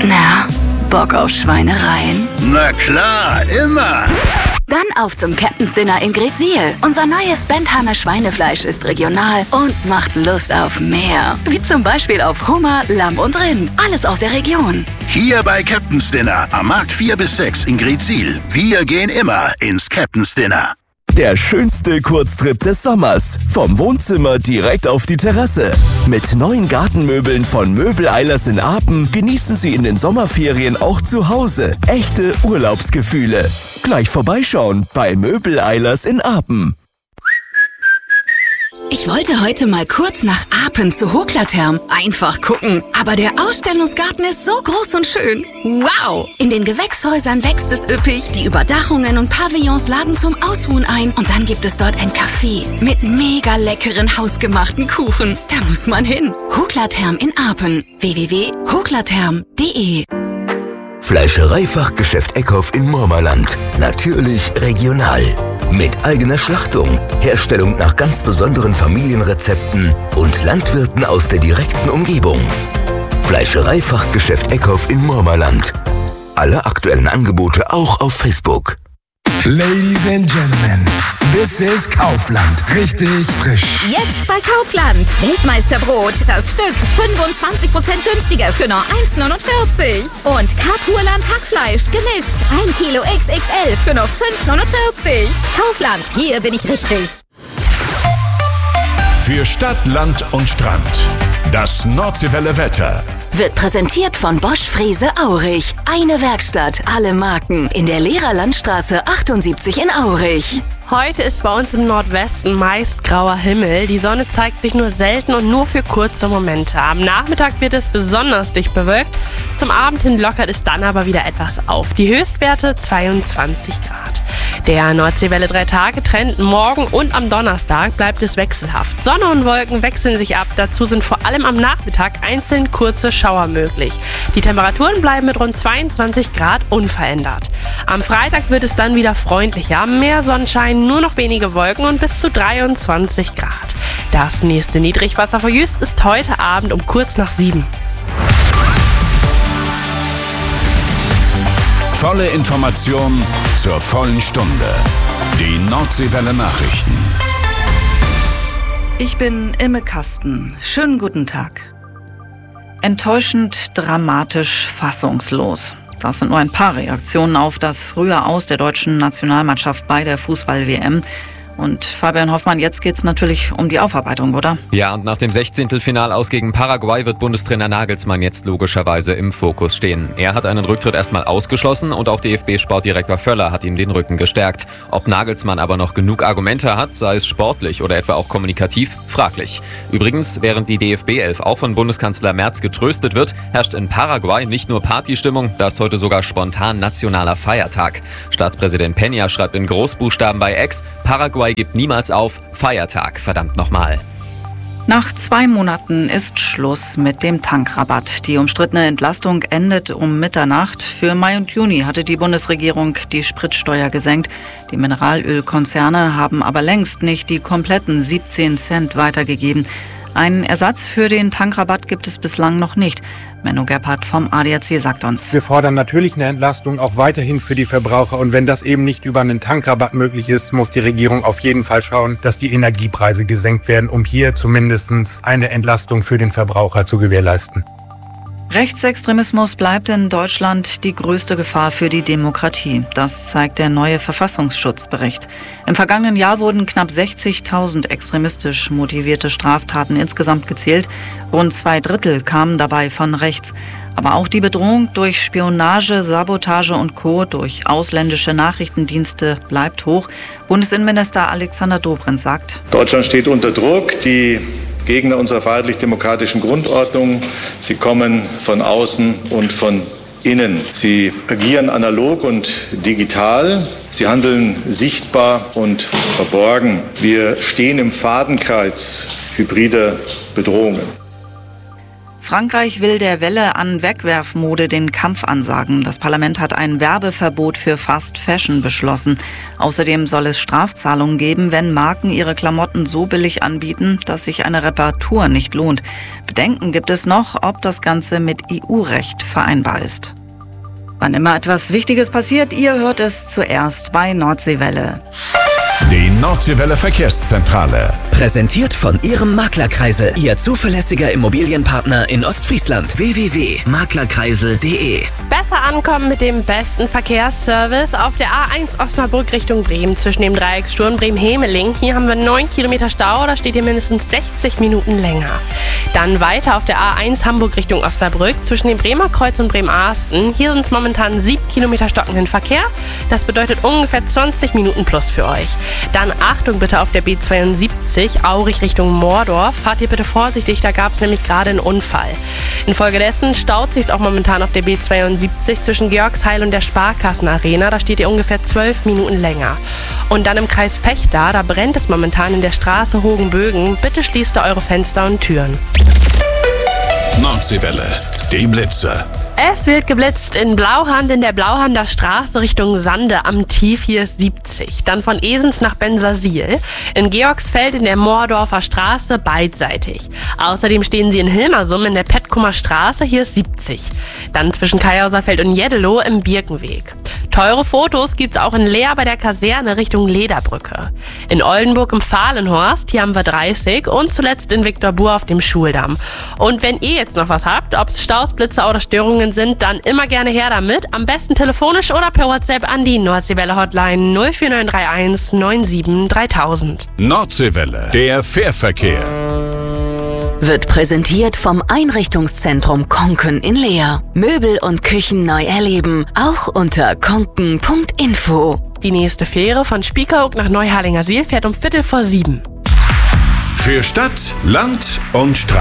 Na, Bock auf Schweinereien? Na klar, immer. Dann auf zum Captain's Dinner in Greetsiel. Unser neues Bentheimer Schweinefleisch ist regional und macht Lust auf mehr. Wie zum Beispiel auf Hummer, Lamm und Rind. Alles aus der Region. Hier bei Captain's Dinner am Markt 4 bis 6 in Greetsiel. Wir gehen immer ins Captain's Dinner. Der schönste Kurztrip des Sommers. Vom Wohnzimmer direkt auf die Terrasse. Mit neuen Gartenmöbeln von Möbel Eilers in Apen genießen Sie in den Sommerferien auch zu Hause echte Urlaubsgefühle. Gleich vorbeischauen bei Möbel Eilers in Apen. Ich wollte heute mal kurz nach Apen zu Hoklatherm. Einfach gucken. Aber der Ausstellungsgarten ist so groß und schön. Wow! In den Gewächshäusern wächst es üppig. Die Überdachungen und Pavillons laden zum Ausruhen ein. Und dann gibt es dort ein Café mit mega leckeren hausgemachten Kuchen. Da muss man hin. Hoklatherm in Apen. www.hoklatherm.de. Fleischereifachgeschäft Eckhoff in Mormerland. Natürlich regional. Mit eigener Schlachtung, Herstellung nach ganz besonderen Familienrezepten und Landwirten aus der direkten Umgebung. Fleischereifachgeschäft Eckhoff in Mormerland. Alle aktuellen Angebote auch auf Facebook. Ladies and Gentlemen, this is Kaufland. Richtig frisch. Jetzt bei Kaufland. Weltmeisterbrot. Das Stück 25% günstiger für nur 1,49. Und Kapurland Hackfleisch gemischt. 1 Kilo XXL für nur 5,49. Kaufland, hier bin ich richtig. Für Stadt, Land und Strand. Das Nordseewelle Wetter. Wird präsentiert von Bosch Frese Aurich. Eine Werkstatt, alle Marken. In der Lehrerlandstraße 78 in Aurich. Heute ist bei uns im Nordwesten meist grauer Himmel. Die Sonne zeigt sich nur selten und nur für kurze Momente. Am Nachmittag wird es besonders dicht bewölkt. Zum Abend hin lockert es dann aber wieder etwas auf. Die Höchstwerte 22 Grad. Der Nordseewelle 3-Tage-Trend morgen und am Donnerstag bleibt es wechselhaft. Sonne und Wolken wechseln sich ab. Dazu sind vor allem am Nachmittag einzeln kurze Schauer möglich. Die Temperaturen bleiben mit rund 22 Grad unverändert. Am Freitag wird es dann wieder freundlicher. Mehr Sonnenschein, nur noch wenige Wolken und bis zu 23 Grad. Das nächste Niedrigwasser vor Jüst ist heute Abend um kurz nach 7. Volle Information zur vollen Stunde. Die Nordseewelle Nachrichten. Ich bin Imme Kasten. Schönen guten Tag. Enttäuschend, dramatisch, fassungslos. Das sind nur ein paar Reaktionen auf das frühe Aus der deutschen Nationalmannschaft bei der Fußball-WM. Und Fabian Hoffmann, jetzt geht's natürlich um die Aufarbeitung, oder? Ja, und nach dem 16-Finalaus gegen Paraguay wird Bundestrainer Nagelsmann jetzt logischerweise im Fokus stehen. Er hat einen Rücktritt erstmal ausgeschlossen und auch DFB-Sportdirektor Völler hat ihm den Rücken gestärkt. Ob Nagelsmann aber noch genug Argumente hat, sei es sportlich oder etwa auch kommunikativ, fraglich. Übrigens, während die DFB-11 auch von Bundeskanzler Merz getröstet wird, herrscht in Paraguay nicht nur Partystimmung, das ist heute sogar spontan nationaler Feiertag. Staatspräsident Peña schreibt in Großbuchstaben bei X, Paraguay gibt niemals auf, Feiertag, verdammt nochmal. Nach 2 Monaten ist Schluss mit dem Tankrabatt. Die umstrittene Entlastung endet um Mitternacht. Für Mai und Juni hatte die Bundesregierung die Spritsteuer gesenkt. Die Mineralölkonzerne haben aber längst nicht die kompletten 17 Cent weitergegeben. Einen Ersatz für den Tankrabatt gibt es bislang noch nicht. Menno Gebhardt vom ADAC sagt uns: Wir fordern natürlich eine Entlastung auch weiterhin für die Verbraucher. Und wenn das eben nicht über einen Tankrabatt möglich ist, muss die Regierung auf jeden Fall schauen, dass die Energiepreise gesenkt werden, um hier zumindest eine Entlastung für den Verbraucher zu gewährleisten. Rechtsextremismus bleibt in Deutschland die größte Gefahr für die Demokratie. Das zeigt der neue Verfassungsschutzbericht. Im vergangenen Jahr wurden knapp 60.000 extremistisch motivierte Straftaten insgesamt gezählt. Rund 2/3 kamen dabei von rechts. Aber auch die Bedrohung durch Spionage, Sabotage und Co. durch ausländische Nachrichtendienste bleibt hoch. Bundesinnenminister Alexander Dobrindt sagt: Deutschland steht unter Druck. Die Gegner unserer freiheitlich-demokratischen Grundordnung, sie kommen von außen und von innen. Sie agieren analog und digital. Sie handeln sichtbar und verborgen. Wir stehen im Fadenkreuz hybrider Bedrohungen. Frankreich will der Welle an Wegwerfmode den Kampf ansagen. Das Parlament hat ein Werbeverbot für Fast Fashion beschlossen. Außerdem soll es Strafzahlungen geben, wenn Marken ihre Klamotten so billig anbieten, dass sich eine Reparatur nicht lohnt. Bedenken gibt es noch, ob das Ganze mit EU-Recht vereinbar ist. Wann immer etwas Wichtiges passiert, ihr hört es zuerst bei Nordseewelle. Die Nordseewelle Verkehrszentrale. Präsentiert von Ihrem Maklerkreisel, Ihr zuverlässiger Immobilienpartner in Ostfriesland. www.maklerkreisel.de. Besser ankommen mit dem besten Verkehrsservice auf der A1 Osnabrück Richtung Bremen zwischen dem Dreieck Sturm Bremen-Hemeling. Hier haben wir 9 Kilometer Stau, da steht ihr mindestens 60 Minuten länger. Dann weiter auf der A1 Hamburg Richtung Osnabrück zwischen dem Bremer Kreuz und Bremen-Arsten. Hier sind es momentan 7 Kilometer stockenden Verkehr. Das bedeutet ungefähr 20 Minuten plus für euch. Dann Achtung bitte auf der B72 Aurich Richtung Mordorf. Fahrt ihr bitte vorsichtig, da gab es nämlich gerade einen Unfall. Infolgedessen staut sich es auch momentan auf der B72 zwischen Georgsheil und der Sparkassenarena. Da steht ihr ungefähr 12 Minuten länger. Und dann im Kreis Vechta, da brennt es momentan in der Straße Hogenbögen. Bitte schließt eure Fenster und Türen. Nordseewelle, die Blitze. Es wird geblitzt in Blauhand, in der Blauhander Straße Richtung Sande am Tief, hier ist 70. Dann von Esens nach Bensersiel. In Georgsfeld in der Moordorfer Straße beidseitig. Außerdem stehen sie in Hilmersum in der Petkumer Straße, hier ist 70. Dann zwischen Kaiauserfeld und Jeddelo im Birkenweg. Teure Fotos gibt's auch in Leer bei der Kaserne Richtung Lederbrücke. In Oldenburg im Fahlenhorst, hier haben wir 30 und zuletzt in Viktorbur auf dem Schuldamm. Und wenn ihr jetzt noch was habt, ob es Staus, Blitze oder Störungen sind, dann immer gerne her damit. Am besten telefonisch oder per WhatsApp an die Nordseewelle Hotline 04931 97 3000. Nordseewelle, der Fährverkehr. Wird präsentiert vom Einrichtungszentrum Konken in Leer. Möbel und Küchen neu erleben, auch unter konken.info. Die nächste Fähre von Spiekeroog nach Neuharlingersiel fährt um 6:15. Für Stadt, Land und Straße.